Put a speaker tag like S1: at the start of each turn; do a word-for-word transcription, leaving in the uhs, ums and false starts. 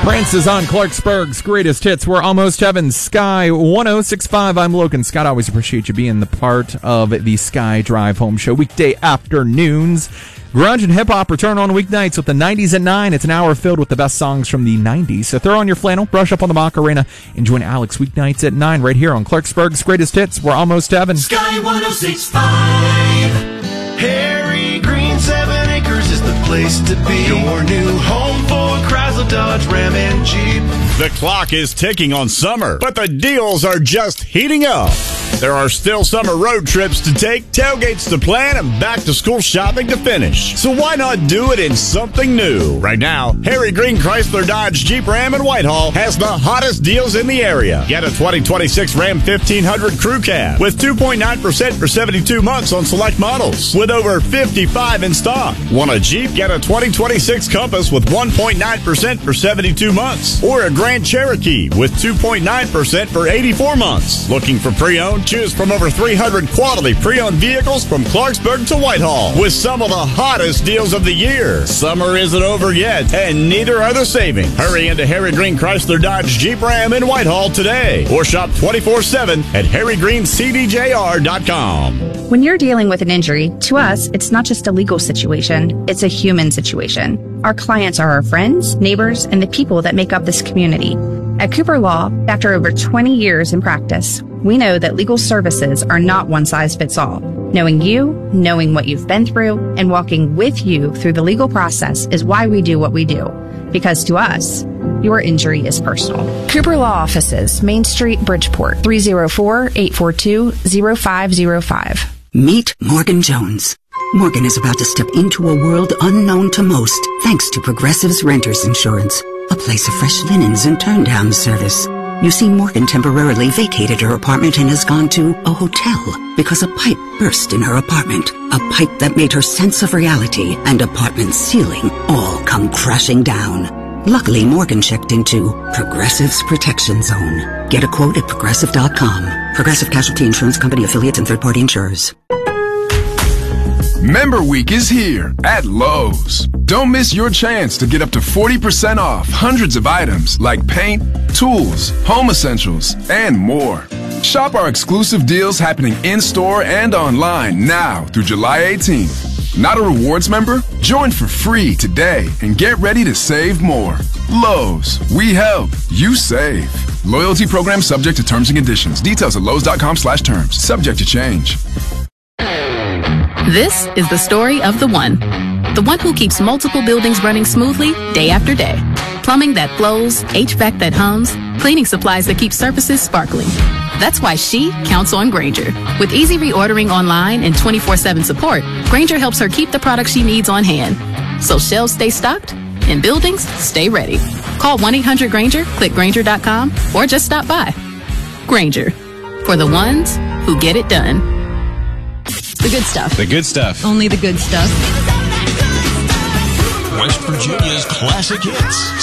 S1: Prince is on Clarksburg's Greatest Hits. We're almost heaven. Sky one oh six point five. I'm Logan Scott. I always appreciate you being the part of the Sky Drive Home Show. Weekday afternoons. Grunge and hip-hop return on weeknights with the nineties at nine. It's an hour filled with the best songs from the nineties. So throw on your flannel, brush up on the Macarena, and join Alex weeknights at nine right here on Clarksburg's Greatest Hits. We're almost heaven.
S2: Sky one oh six point five. Harry Green, seven acres is the place to be. Your new home for Chrysler, Dodge, Ram, and Jeep.
S3: The clock is ticking on summer, but the deals are just heating up. There are still summer road trips to take, tailgates to plan, and back-to-school shopping to finish. So why not do it in something new? Right now, Harry Green Chrysler Dodge Jeep Ram in Whitehall has the hottest deals in the area. Get a twenty twenty-six Ram fifteen hundred Crew Cab with two point nine percent for seventy-two months on select models, with over fifty-five in stock. Want a Jeep? Get a twenty twenty-six Compass with one point nine percent for seventy-two months, or a Grand Cherokee with two point nine percent for eighty-four months. Looking for pre-owned? Choose from over three hundred quality pre-owned vehicles from Clarksburg to Whitehall with some of the hottest deals of the year. Summer isn't over yet, and neither are the savings. Hurry into Harry Green Chrysler Dodge Jeep Ram in Whitehall today, or shop twenty-four seven at harry green c d j r dot com.
S4: When you're dealing with an injury, to us, it's not just a legal situation, it's a human situation. Our clients are our friends, neighbors, and the people that make up this community. At Cooper Law, after over twenty years in practice, we know that legal services are not one size fits all. Knowing you, knowing what you've been through, and walking with you through the legal process is why we do what we do. Because to us, your injury is personal. Cooper Law Offices, Main Street, Bridgeport, three oh four, eight four two, oh five oh five.
S5: Meet Morgan Jones. Morgan is about to step into a world unknown to most, thanks to Progressive's Renters Insurance, a place of fresh linens and turn-down service. You see, Morgan temporarily vacated her apartment and has gone to a hotel because a pipe burst in her apartment. A pipe that made her sense of reality and apartment ceiling all come crashing down. Luckily, Morgan checked into Progressive's Protection Zone. Get a quote at progressive dot com. Progressive Casualty Insurance Company affiliates and third-party insurers.
S6: Member Week is here at Lowe's. Don't miss your chance to get up to forty percent off hundreds of items like paint, tools, home essentials, and more. Shop our exclusive deals happening in-store and online now through July eighteenth. Not a rewards member? Join for free today and get ready to save more. Lowe's, we help, you save. Loyalty program subject to terms and conditions. Details at lowes dot com slash terms. Subject to change.
S7: This is the story of the one. The one who keeps multiple buildings running smoothly day after day. Plumbing that flows, H V A C that hums, cleaning supplies that keep surfaces sparkling. That's why she counts on Grainger. With easy reordering online and twenty-four seven support, Grainger helps her keep the products she needs on hand. So shelves stay stocked and buildings stay ready. Call one eight hundred Grainger, click Grainger dot com, or just stop by. Grainger, for the ones who get it done.
S8: The good stuff.
S9: The good stuff.
S8: Only the good stuff.
S2: West Virginia's classic hits.